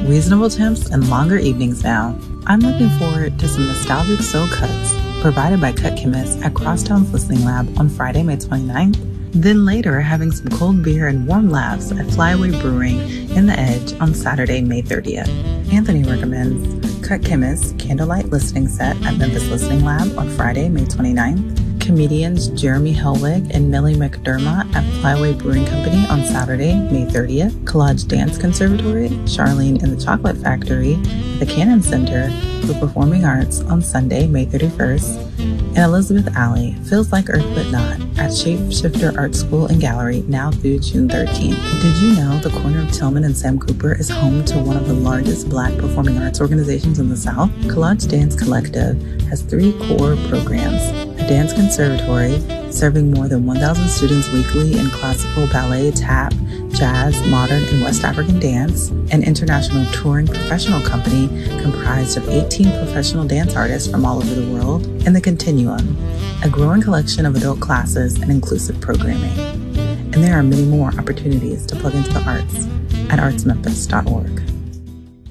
reasonable temps, and longer evenings now. I'm looking forward to some nostalgic soul cuts provided by Cut Chemists at Crosstown's Listening Lab on Friday, May 29th. Then later, having some cold beer and warm laughs at Flyaway Brewing in the Edge on Saturday, May 30th. Anthony recommends Cut Chemists Candlelight Listening Set at Memphis Listening Lab on Friday, May 29th. Comedians Jeremy Helwig and Millie McDermott at Flyaway Brewing Company on Saturday, May 30th. Collage Dance Conservatory, Charlene and the Chocolate Factory at the Cannon Center for Performing Arts on Sunday, May 31st. And Elizabeth Alley, Feels Like Earth But Not at Shapeshifter Art School and Gallery now through June 13th. Did you know the corner of Tillman and Sam Cooper is home to one of the largest Black performing arts organizations in the South? Collage Dance Collective has 3 core programs: a dance conservatory serving more than 1,000 students weekly in classical, ballet, tap, jazz, modern, and West African dance, an international touring professional company comprised of 18 professional dance artists from all over the world, and The Continuum, a growing collection of adult classes and inclusive programming. And there are many more opportunities to plug into the arts at artsmemphis.org.